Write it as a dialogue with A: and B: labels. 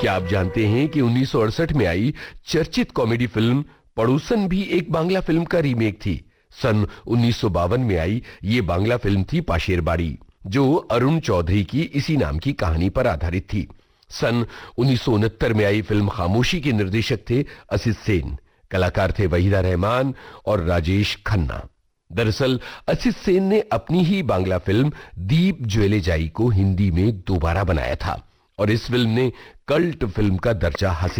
A: क्या आप जानते हैं कि 1968 में आई चर्चित कॉमेडी फिल्म पड़ोसन भी एक बांग्ला फिल्म का रीमेक थी। सन 1952 में आई ये बांग्ला फिल्म थी पाशेर बाड़ी, जो अरुण चौधरी की इसी नाम की कहानी पर आधारित थी। सन 1969 में आई फिल्म खामोशी के निर्देशक थे असित सेन, कलाकार थे वहीदा रहमान और राजेश खन्ना। दरअसल असित सेन ने अपनी ही बांग्ला फिल्म दीप ज्वेले जाई को हिंदी में दोबारा बनाया था और इस फिल्म ने कल्ट फिल्म का दर्जा हासिल